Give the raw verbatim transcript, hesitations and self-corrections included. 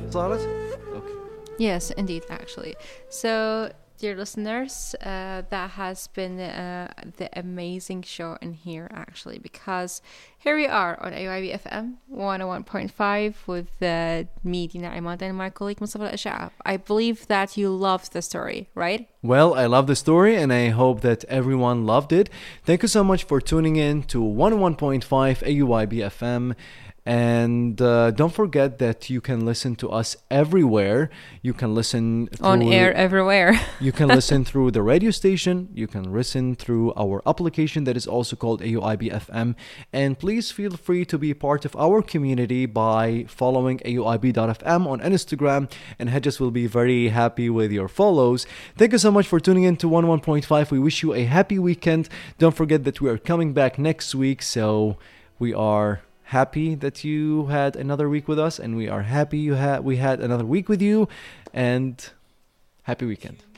Zalat? Okay. Yes, indeed, actually. So, dear listeners, uh, that has been uh, the amazing show in here, actually, because here we are on A Y B F M one oh one point five with uh, me, Dina Imad, and my colleague Mustafa Al-Asha'ab. I believe that you loved the story, right? Well, I love the story and I hope that everyone loved it. Thank you so much for tuning in to one oh one point five A Y B F M. And uh, don't forget that you can listen to us everywhere. You can listen through, on air everywhere. You can listen through the radio station. You can listen through our application that is also called A U I B F M. And please feel free to be part of our community by following A U I B dot F M on Instagram. And Hedges will be very happy with your follows. Thank you so much for tuning in to one oh one point five. We wish you a happy weekend. Don't forget that we are coming back next week. So we are happy that you had another week with us, and we are happy you had we had another week with you, and happy weekend.